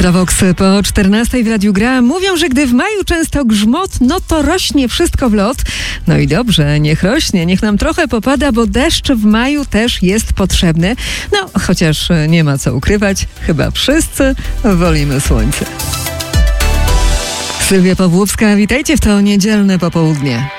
Ultra Vox po 14 w Radiu Gra. Mówią, że gdy w maju często grzmot, no to rośnie wszystko w lot. No i dobrze, niech rośnie, niech nam trochę popada, bo deszcz w maju też jest potrzebny. No, chociaż nie ma co ukrywać, chyba wszyscy wolimy słońce. Sylwia Pawłowska, witajcie w to niedzielne popołudnie.